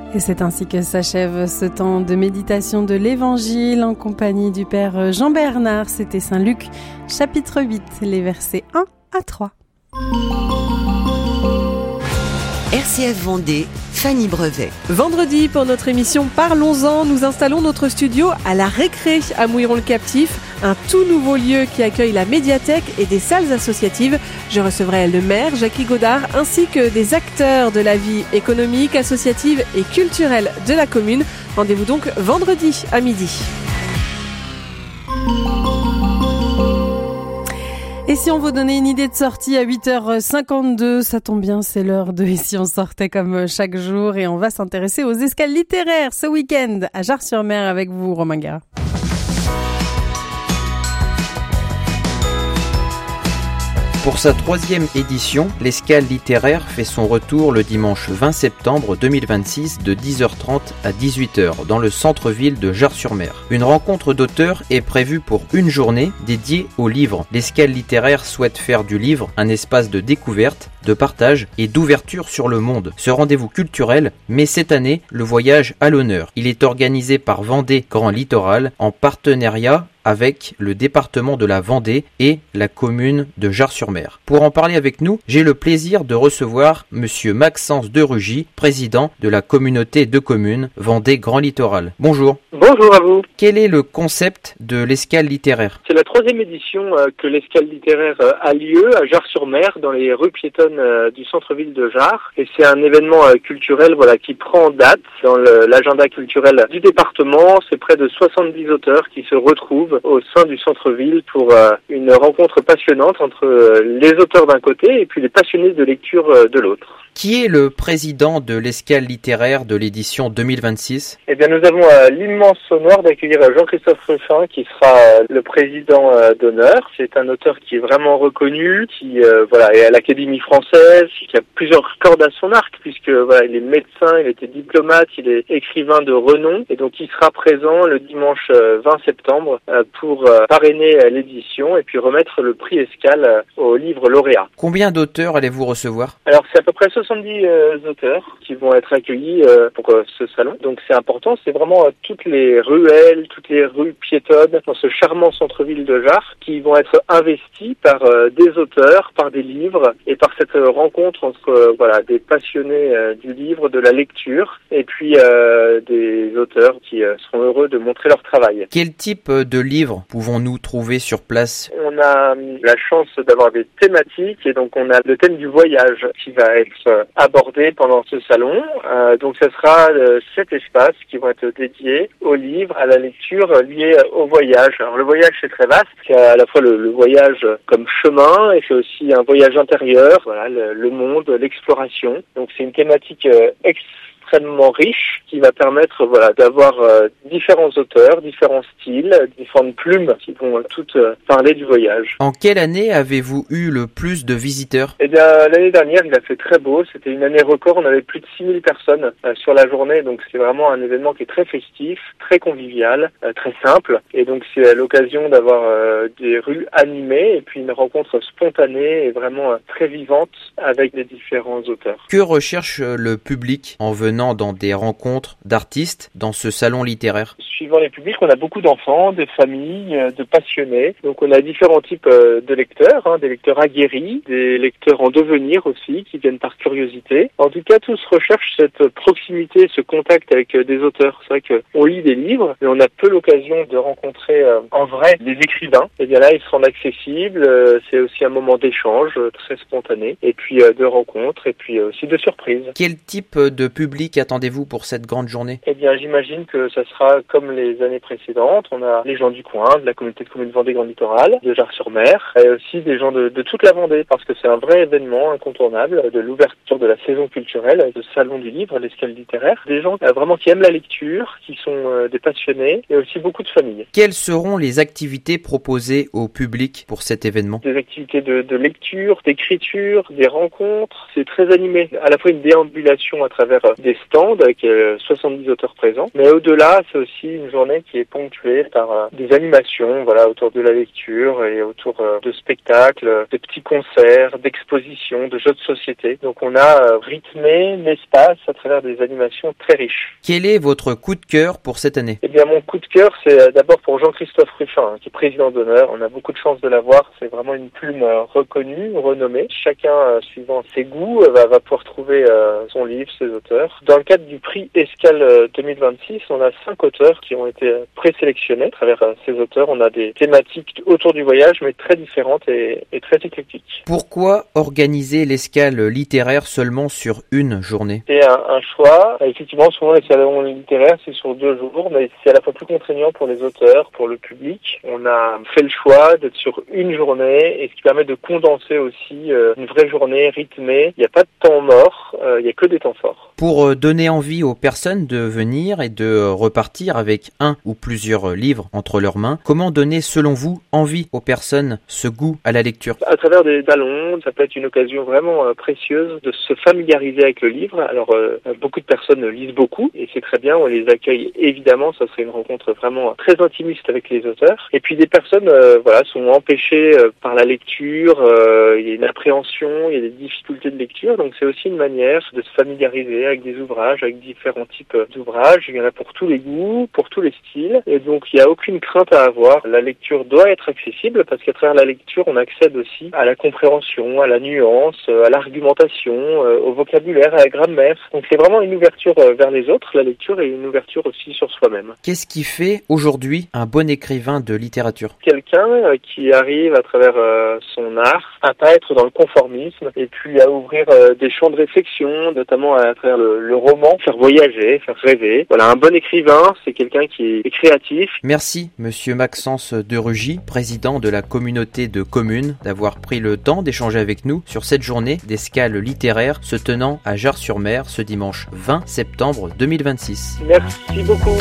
Et c'est ainsi que s'achève ce temps de méditation de l'Évangile en compagnie du Père Jean Bernard. C'était Saint Luc, chapitre 8, les versets 1 à 3. RCF Vendée, Fanny Brevet. Vendredi, pour notre émission Parlons-en, nous installons notre studio à la Récré à Mouilleron-le-Captif, un tout nouveau lieu qui accueille la médiathèque et des salles associatives. Je recevrai le maire, Jackie Godard, ainsi que des acteurs de la vie économique, associative et culturelle de la commune. Rendez-vous donc vendredi à midi. Et si on vous donnait une idée de sortie à 8h52, ça tombe bien, c'est l'heure de Ici on sortait comme chaque jour et on va s'intéresser aux escales littéraires ce week-end à Jars-sur-Mer avec vous, Romain Guérin. Pour sa 3e édition, l'escale littéraire fait son retour le dimanche 20 septembre 2026 de 10h30 à 18h dans le centre-ville de Jars-sur-Mer. Une rencontre d'auteurs est prévue pour une journée dédiée au livre. L'escale littéraire souhaite faire du livre un espace de découverte, de partage et d'ouverture sur le monde. Ce rendez-vous culturel met cette année le voyage à l'honneur. Il est organisé par Vendée Grand Littoral en partenariat avec le département de la Vendée et la commune de Jars-sur-Mer. Pour en parler avec nous, j'ai le plaisir de recevoir monsieur Maxence de Rugy, président de la communauté de communes Vendée Grand Littoral. Bonjour. Bonjour à vous. Quel est le concept de l'escale littéraire ? C'est la 3e édition que l'escale littéraire a lieu à Jars-sur-Mer, dans les rues piétonnes du centre-ville de Jars. Et c'est un événement culturel qui prend date dans l'agenda culturel du département. C'est près de 70 auteurs qui se retrouvent au sein du centre-ville pour une rencontre passionnante entre les auteurs d'un côté et puis les passionnés de lecture de l'autre. Qui est le président de l'escale littéraire de l'édition 2026 ? Eh bien, nous avons l'immense honneur d'accueillir Jean-Christophe Ruffin, qui sera le président d'honneur. C'est un auteur qui est vraiment reconnu, qui est à l'Académie française, qui a plusieurs cordes à son arc, puisque il est médecin, il était diplomate, il est écrivain de renom, et donc il sera présent le dimanche 20 septembre pour parrainer l'édition et puis remettre le prix escale aux livres lauréats. Combien d'auteurs allez-vous recevoir ? Alors, c'est à peu près 70 auteurs qui vont être accueillis pour ce salon. Donc c'est important, c'est vraiment toutes les ruelles, toutes les rues piétonnes dans ce charmant centre-ville de Jars qui vont être investis par des auteurs, par des livres et par cette rencontre entre des passionnés du livre, de la lecture et puis des auteurs qui seront heureux de montrer leur travail. Quel type de livres pouvons-nous trouver sur place ? On a la chance d'avoir des thématiques et donc on a le thème du voyage qui va être abordé pendant ce salon. Donc ce sera 7 espaces qui vont être dédiés aux livres, à la lecture liée au voyage. Alors le voyage c'est très vaste, c'est à la fois le voyage comme chemin et c'est aussi un voyage intérieur, le monde, l'exploration. Donc c'est une thématique extrêmement riche qui va permettre d'avoir différents auteurs, différents styles, différentes plumes qui vont toutes parler du voyage. En quelle année avez-vous eu le plus de visiteurs ? Eh bien, l'année dernière, il a fait très beau. C'était une année record. On avait plus de 6000 personnes sur la journée. Donc, c'est vraiment un événement qui est très festif, très convivial, très simple. Et donc, c'est l'occasion d'avoir des rues animées et puis une rencontre spontanée et vraiment très vivante avec les différents auteurs. Que recherche le public en venant dans des rencontres d'artistes dans ce salon littéraire ? Suivant les publics, on a beaucoup d'enfants, de familles, de passionnés. Donc on a différents types de lecteurs, des lecteurs aguerris, des lecteurs en devenir aussi, qui viennent par curiosité. En tout cas, tous recherchent cette proximité, ce contact avec des auteurs. C'est vrai qu'on lit des livres, mais on a peu l'occasion de rencontrer en vrai des écrivains. Et bien là, ils se rendent accessibles. C'est aussi un moment d'échange très spontané, et puis de rencontres, et puis aussi de surprises. Quel type de public attendez-vous pour cette grande journée ? Eh bien, j'imagine que ça sera comme les années précédentes. On a les gens du coin, de la communauté de communes Vendée Grand Littoral, de Jars-sur-Mer, et aussi des gens de toute la Vendée, parce que c'est un vrai événement incontournable de l'ouverture de la saison culturelle, de salon du livre, l'escale littéraire. Des gens vraiment qui aiment la lecture, qui sont des passionnés, et aussi beaucoup de familles. Quelles seront les activités proposées au public pour cet événement ? Des activités de lecture, d'écriture, des rencontres. C'est très animé. À la fois une déambulation à travers des stands avec 70 auteurs présents. Mais au-delà, c'est aussi une journée qui est ponctuée par des animations, autour de la lecture et autour de spectacles, de petits concerts, d'expositions, de jeux de société. Donc on a rythmé l'espace à travers des animations très riches. Quel est votre coup de cœur pour cette année ? Eh bien, mon coup de cœur, c'est d'abord pour Jean-Christophe Ruffin, qui est président d'honneur. On a beaucoup de chance de l'avoir. C'est vraiment une plume reconnue, renommée. Chacun, suivant ses goûts, va pouvoir trouver son livre, ses auteurs. Dans le cadre du prix Escale 2026, on a 5 auteurs qui ont été présélectionnés. À travers ces auteurs, on a des thématiques autour du voyage, mais très différentes et très éclectiques. Pourquoi organiser l'escale littéraire seulement sur une journée ? C'est un choix. Effectivement, souvent les salons littéraires, c'est sur 2 jours, mais c'est à la fois plus contraignant pour les auteurs, pour le public. On a fait le choix d'être sur une journée, et ce qui permet de condenser aussi une vraie journée rythmée. Il n'y a pas de temps mort, il n'y a que des temps forts. Pour donner envie aux personnes de venir et de repartir avec un ou plusieurs livres entre leurs mains, comment donner selon vous envie aux personnes ce goût à la lecture ? À travers des salons, ça peut être une occasion vraiment précieuse de se familiariser avec le livre. Alors beaucoup de personnes lisent beaucoup et c'est très bien, on les accueille évidemment, ça serait une rencontre vraiment très intimiste avec les auteurs. Et puis des personnes sont empêchées par la lecture, il y a une appréhension, il y a des difficultés de lecture, donc c'est aussi une manière de se familiariser avec des ouvrages, avec différents types d'ouvrages. Il y en a pour tous les goûts, pour tous les styles, et donc il n'y a aucune crainte à avoir. La lecture doit être accessible parce qu'à travers la lecture, on accède aussi à la compréhension, à la nuance, à l'argumentation, au vocabulaire, à la grammaire. Donc c'est vraiment une ouverture vers les autres, la lecture, et une ouverture aussi sur soi-même. Qu'est-ce qui fait aujourd'hui un bon écrivain de littérature ? Quelqu'un qui arrive à travers son art à pas être dans le conformisme et puis à ouvrir des champs de réflexion, notamment à travers le roman, faire voyager, faire rêver. Un bon écrivain, c'est quelqu'un qui est créatif. Merci, monsieur Maxence de Rugy, président de la communauté de communes, d'avoir pris le temps d'échanger avec nous sur cette journée d'escale littéraire se tenant à Jars-sur-Mer ce dimanche 20 septembre 2026. Merci beaucoup.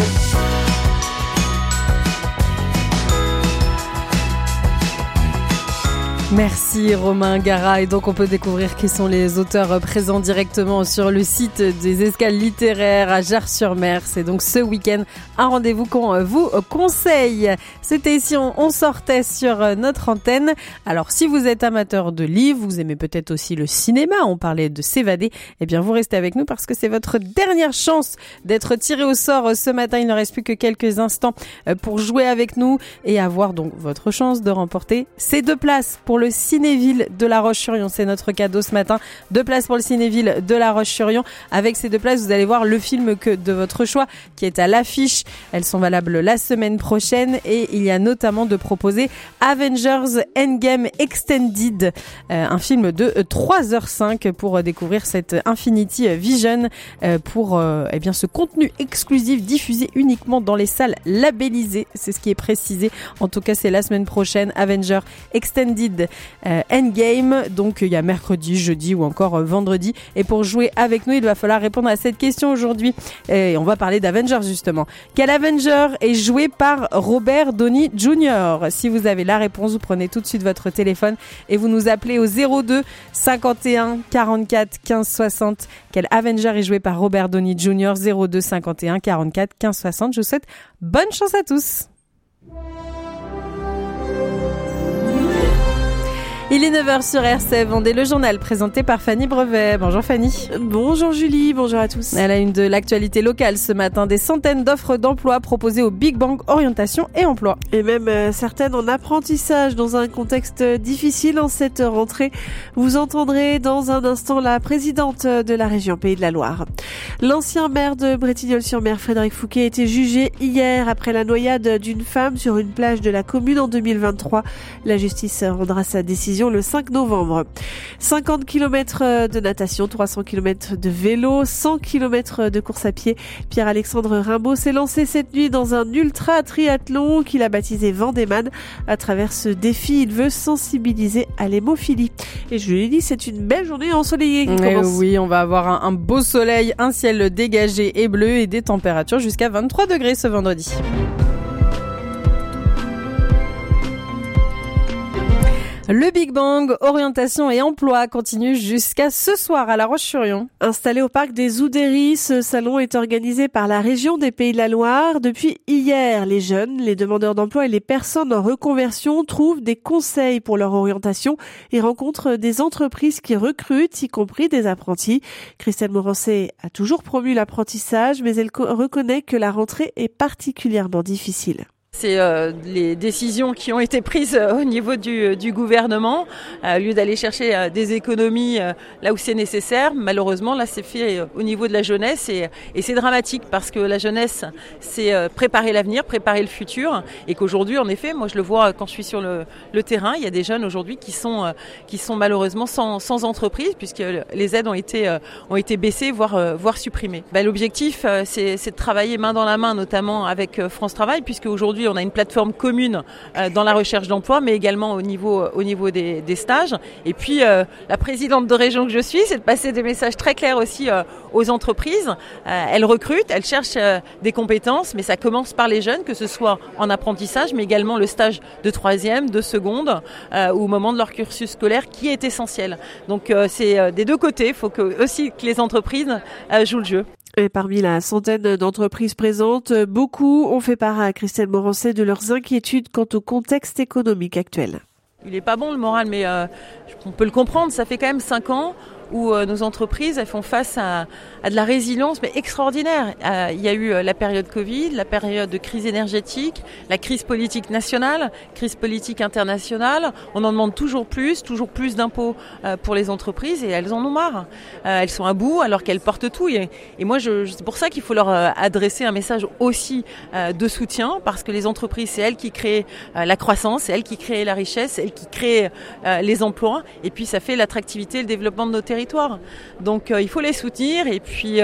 Merci Romain Gara, et donc on peut découvrir qui sont les auteurs présents directement sur le site des escales littéraires à Jars-sur-Mer. C'est donc ce week-end un rendez-vous qu'on vous conseille. C'était ici, on sortait sur notre antenne. Alors si vous êtes amateur de livres, vous aimez peut-être aussi le cinéma, on parlait de s'évader, eh bien vous restez avec nous parce que c'est votre dernière chance d'être tiré au sort ce matin. Il ne reste plus que quelques instants pour jouer avec nous et avoir donc votre chance de remporter ces 2 places pour le Cinéville de La Roche-sur-Yon. C'est notre cadeau ce matin. 2 places pour le Cinéville de La Roche-sur-Yon. Avec ces 2 places, vous allez voir le film de votre choix qui est à l'affiche. Elles sont valables la semaine prochaine et il y a notamment de proposer Avengers Endgame Extended, un film de 3h05 pour découvrir cette Infinity Vision, pour ce contenu exclusif diffusé uniquement dans les salles labellisées. C'est ce qui est précisé. En tout cas, c'est la semaine prochaine. Avengers Extended Endgame. Donc il y a mercredi, jeudi ou encore vendredi. Et pour jouer avec nous, il va falloir répondre à cette question aujourd'hui. Et on va parler d'Avengers justement. Quel Avenger est joué par Robert Downey Jr.? Si vous avez la réponse, vous prenez tout de suite votre téléphone et vous nous appelez au 02 51 44 15 60. Quel Avenger est joué par Robert Downey Jr.? 02 51 44 15 60. Je vous souhaite bonne chance à tous. Il est 9h sur RCF Vendée, le journal présenté par Fanny Brevet. Bonjour Fanny. Bonjour Julie, bonjour à tous. À la une de l'actualité locale ce matin, des centaines d'offres d'emploi proposées au Big Bang Orientation et Emploi. Et même certaines en apprentissage dans un contexte difficile en cette rentrée. Vous entendrez dans un instant la présidente de la région Pays de la Loire. L'ancien maire de Bretignolles-sur-Mer, Frédéric Fouquet, a été jugé hier après la noyade d'une femme sur une plage de la commune en 2023. La justice rendra sa décision le 5 novembre. 50 km de natation, 300 km de vélo, 100 km de course à pied. Pierre-Alexandre Rimbaud s'est lancé cette nuit dans un ultra triathlon qu'il a baptisé Vendéman. À travers ce défi, il veut sensibiliser à l'hémophilie. Et je lui ai dit, c'est une belle journée ensoleillée qui commence. Oui, on va avoir un beau soleil, un ciel dégagé et bleu et des températures jusqu'à 23 degrés ce vendredi. Le Big Bang, orientation et emploi continue jusqu'à ce soir à La Roche-sur-Yon. Installé au parc des Oudéries, ce salon est organisé par la région des Pays de la Loire. Depuis hier, les jeunes, les demandeurs d'emploi et les personnes en reconversion trouvent des conseils pour leur orientation et rencontrent des entreprises qui recrutent, y compris des apprentis. Christelle Morancet a toujours promu l'apprentissage, mais elle reconnaît que la rentrée est particulièrement difficile. C'est les décisions qui ont été prises au niveau du gouvernement. Au lieu d'aller chercher des économies là où c'est nécessaire, malheureusement, là, c'est fait au niveau de la jeunesse et c'est dramatique parce que la jeunesse, c'est préparer l'avenir, préparer le futur et qu'aujourd'hui, en effet, moi, je le vois quand je suis sur le terrain, il y a des jeunes aujourd'hui qui sont malheureusement sans entreprise puisque les aides ont été baissées, voire supprimées. L'objectif, c'est de travailler main dans la main, notamment avec France Travail, puisque aujourd'hui, on a une plateforme commune dans la recherche d'emploi, mais également au niveau des stages. Et puis, la présidente de région que je suis, c'est de passer des messages très clairs aussi aux entreprises. Elles recrutent, elles cherchent des compétences, mais ça commence par les jeunes, que ce soit en apprentissage, mais également le stage de 3e, de seconde, ou au moment de leur cursus scolaire, qui est essentiel. Donc, c'est des deux côtés. Il faut aussi que les entreprises jouent le jeu. Et parmi la centaine d'entreprises présentes, beaucoup ont fait part à Christelle Morancet de leurs inquiétudes quant au contexte économique actuel. Il n'est pas bon le moral, mais on peut le comprendre. Ça fait quand même 5 ans où nos entreprises elles font face à de la résilience mais extraordinaire. Il y a eu la période Covid, la période de crise énergétique, la crise politique nationale, crise politique internationale. On en demande toujours plus d'impôts pour les entreprises et elles en ont marre. Elles sont à bout alors qu'elles portent tout. Et moi, c'est pour ça qu'il faut leur adresser un message aussi de soutien parce que les entreprises, c'est elles qui créent la croissance, c'est elles qui créent la richesse, c'est elles qui créent les emplois et puis ça fait l'attractivité et le développement de nos territoires. Donc il faut les soutenir et puis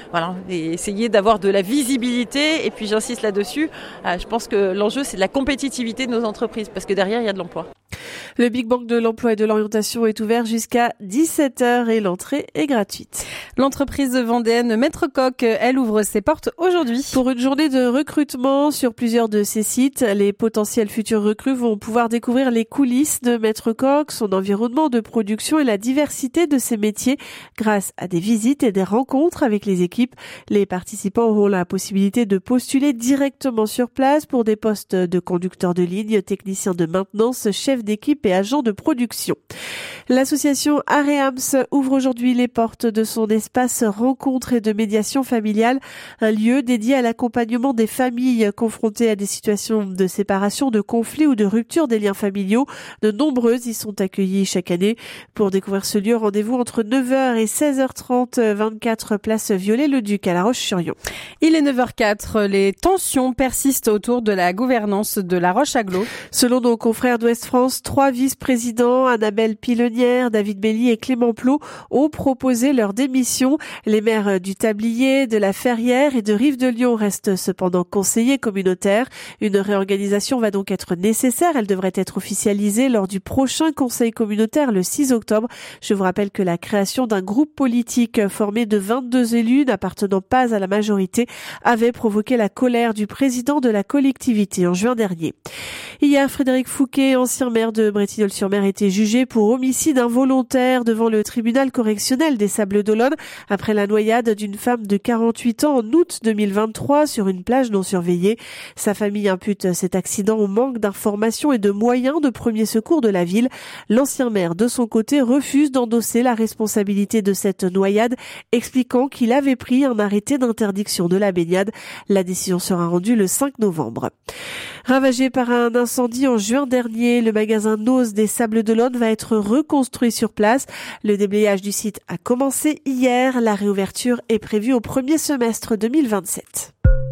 et essayer d'avoir de la visibilité et puis j'insiste là-dessus, je pense que l'enjeu c'est de la compétitivité de nos entreprises parce que derrière il y a de l'emploi. Le Big Bang de l'emploi et de l'orientation est ouvert jusqu'à 17h et l'entrée est gratuite. L'entreprise vendéenne Maître Coq, elle ouvre ses portes aujourd'hui. Pour une journée de recrutement sur plusieurs de ses sites, les potentiels futurs recrues vont pouvoir découvrir les coulisses de Maître Coq, son environnement de production et la diversité de ses métiers grâce à des visites et des rencontres avec les équipes. Les participants auront la possibilité de postuler directement sur place pour des postes de conducteur de ligne, technicien de maintenance, chef d'équipe et agent de production. L'association Areams ouvre aujourd'hui les portes de son espace rencontre et de médiation familiale, un lieu dédié à l'accompagnement des familles confrontées à des situations de séparation, de conflit ou de rupture des liens familiaux. De nombreuses y sont accueillies chaque année. Pour découvrir ce lieu, rendez-vous entre 9h et 16h30, 24 place Viollet-le-Duc à La Roche-sur-Yon. Il est 9h04. Les tensions persistent autour de la gouvernance de La Roche-Agglo. Selon nos confrères d'Ouest France, 3 vice-présidents, Annabelle Pilonnière, David Belli et Clément Plot, ont proposé leur démission. Les maires du Tablier, de la Ferrière et de Rive-de-Lyon restent cependant conseillers communautaires. Une réorganisation va donc être nécessaire. Elle devrait être officialisée lors du prochain conseil communautaire le 6 octobre. Je vous rappelle que la création d'un groupe politique formé de 22 élus n'appartenant pas à la majorité avait provoqué la colère du président de la collectivité en juin dernier. Hier, Frédéric Fouquet, ancien maire de Bretignolles-sur-Mer, était jugé pour homicide involontaire devant le tribunal correctionnel des Sables-d'Olonne après la noyade d'une femme de 48 ans en août 2023 sur une plage non surveillée. Sa famille impute cet accident au manque d'informations et de moyens de premier secours de la ville. L'ancien maire, de son côté, refuse d'endosser la responsabilité de cette noyade, expliquant qu'il avait pris un arrêté d'interdiction de la baignade. La décision sera rendue le 5 novembre. Ravagé par un incendie en juin dernier, le magasin Noz des Sables-d'Olonne va être reconstruit sur place. Le déblayage du site a commencé hier. La réouverture est prévue au premier semestre 2027.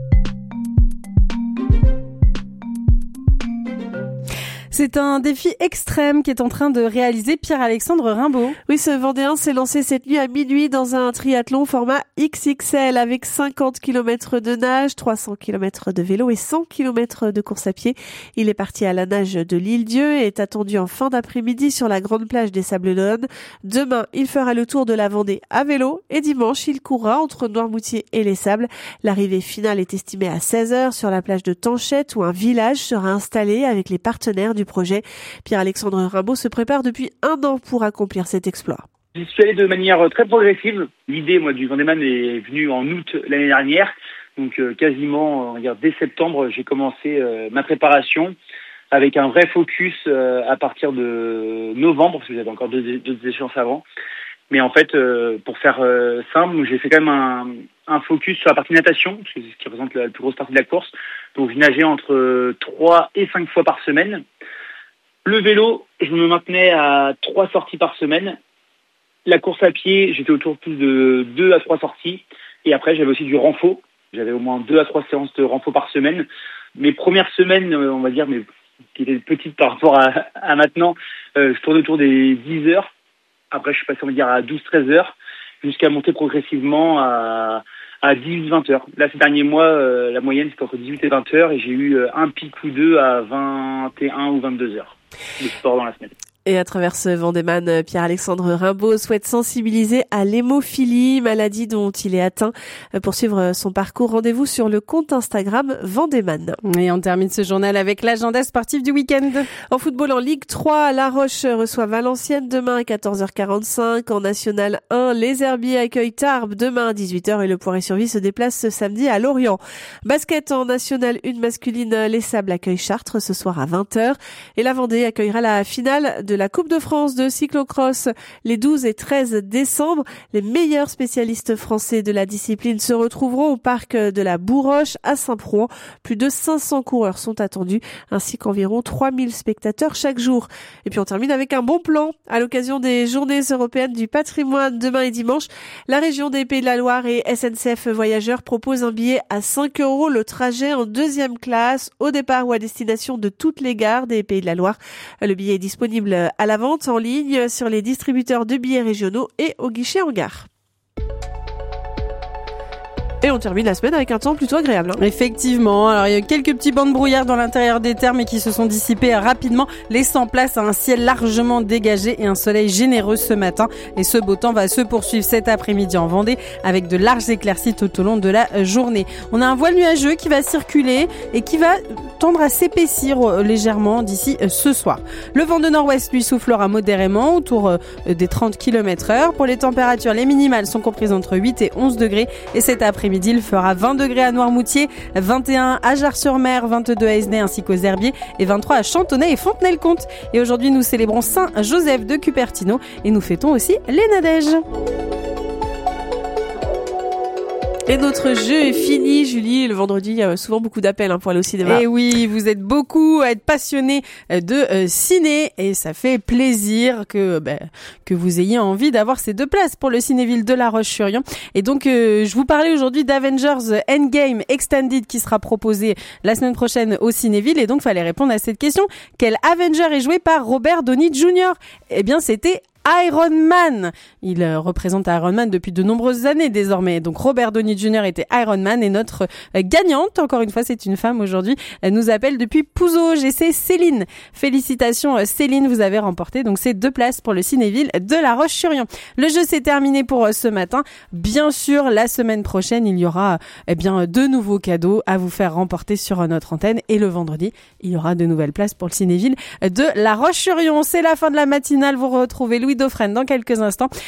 C'est un défi extrême qu'est en train de réaliser Pierre-Alexandre Rimbaud. Oui, ce Vendéen s'est lancé cette nuit à minuit dans un triathlon format XXL avec 50 km de nage, 300 km de vélo et 100 km de course à pied. Il est parti à la nage de l'Île-Dieu et est attendu en fin d'après-midi sur la grande plage des Sables-d'Olonne. Demain, il fera le tour de la Vendée à vélo et dimanche, il courra entre Noirmoutier et les Sables. L'arrivée finale est estimée à 16h sur la plage de Tanchette où un village sera installé avec les partenaires du du projet. Pierre-Alexandre Rimbaud se prépare depuis 1 an pour accomplir cet exploit. J'y suis allé de manière très progressive. L'idée, du Vendée Man est venue en août l'année dernière. Donc quasiment, on va dire, dès septembre, j'ai commencé ma préparation avec un vrai focus à partir de novembre, parce que j'avais encore deux échéances avant. Mais en fait, pour faire simple, j'ai fait quand même un focus sur la partie natation, parce que c'est ce qui représente la plus grosse partie de la course. Donc je nageais entre 3 et 5 fois par semaine. Le vélo, je me maintenais à 3 sorties par semaine. La course à pied, j'étais autour plus de 2 à 3 sorties. Et après, j'avais aussi du renfo. J'avais au moins 2 à 3 séances de renfo par semaine. Mes premières semaines, on va dire, mais qui étaient petites par rapport à maintenant, je tournais autour des 10 heures. Après, je suis passé, on va dire, à 12-13 heures, jusqu'à monter progressivement à 18-20 heures. Là, ces derniers mois, la moyenne, c'était entre 18 et 20 heures, et j'ai eu un pic ou deux à 21 ou 22 heures de sport dans la semaine. Et à travers ce Vendée Man, Pierre-Alexandre Rimbaud souhaite sensibiliser à l'hémophilie, maladie dont il est atteint. Pour suivre son parcours, rendez-vous sur le compte Instagram Vendée Man. Et on termine ce journal avec l'agenda sportif du week-end. En football, en Ligue 3, La Roche reçoit Valenciennes demain à 14h45. En National 1, les Herbiers accueillent Tarbes demain à 18h et le Poiré-sur-Vie se déplace ce samedi à Lorient. Basket en National 1 masculine, les Sables accueillent Chartres ce soir à 20h et la Vendée accueillera la finale de la Coupe de France de cyclocross les 12 et 13 décembre. Les meilleurs spécialistes français de la discipline se retrouveront au parc de la Bourroche à Saint-Prouen. Plus de 500 coureurs sont attendus, ainsi qu'environ 3000 spectateurs chaque jour. Et puis on termine avec un bon plan. À l'occasion des Journées européennes du patrimoine demain et dimanche, la région des Pays de la Loire et SNCF Voyageurs proposent un billet à 5 € le trajet en 2e classe au départ ou à destination de toutes les gares des Pays de la Loire. Le billet est disponible à la vente en ligne sur les distributeurs de billets régionaux et au guichet en gare. Et on termine la semaine avec un temps plutôt agréable. Effectivement. Alors, il y a quelques petits bancs de brouillard dans l'intérieur des terres, mais qui se sont dissipés rapidement, laissant place à un ciel largement dégagé et un soleil généreux ce matin. Et ce beau temps va se poursuivre cet après-midi en Vendée, avec de larges éclaircies tout au long de la journée. On a un voile nuageux qui va circuler et qui va tendre à s'épaissir légèrement d'ici ce soir. Le vent de nord-ouest lui soufflera modérément autour des 30 km/h. Pour les températures, les minimales sont comprises entre 8 et 11 degrés. Et cet après-midi, il fera 20 degrés à Noirmoutier, 21 à Jars-sur-Mer, 22 à Esnay ainsi qu'aux Herbiers et 23 à Chantonnay et Fontenay-le-Comte. Et aujourd'hui, nous célébrons Saint-Joseph de Cupertino et nous fêtons aussi les Nadèges. Et notre jeu est fini, Julie. Le vendredi, il y a souvent beaucoup d'appels pour aller au cinéma. Et oui, vous êtes beaucoup à être passionnés de ciné et ça fait plaisir que vous ayez envie d'avoir ces 2 places pour le Cinéville de La Roche-sur-Yon. Et donc, je vous parlais aujourd'hui d'Avengers Endgame Extended qui sera proposé la semaine prochaine au Cinéville. Et donc, il fallait répondre à cette question. Quel Avenger est joué par Robert Downey Jr.? Eh bien, c'était Iron Man. Il représente Iron Man depuis de nombreuses années désormais. Donc Robert Downey Jr. était Iron Man et notre gagnante, encore une fois c'est une femme aujourd'hui, elle nous appelle depuis Pouzauges et c'est Céline. Félicitations Céline, vous avez remporté donc ces 2 places pour le Cinéville de La Roche-sur-Yon. Le jeu s'est terminé pour ce matin. Bien sûr, la semaine prochaine, il y aura de nouveaux cadeaux à vous faire remporter sur notre antenne et le vendredi, il y aura de nouvelles places pour le Cinéville de La Roche-sur-Yon. C'est la fin de la matinale, vous retrouvez Louis Dauphren dans quelques instants.